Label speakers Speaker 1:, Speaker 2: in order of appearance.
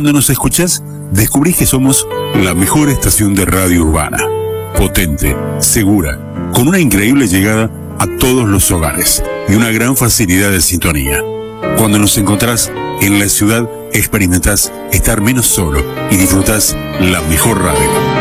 Speaker 1: Cuando nos escuchás, descubrís que somos la mejor estación de radio urbana. Potente, segura, con una increíble llegada a todos los hogares y una gran facilidad de sintonía. Cuando nos encontrás en la ciudad, experimentás estar menos solo y disfrutás la mejor radio.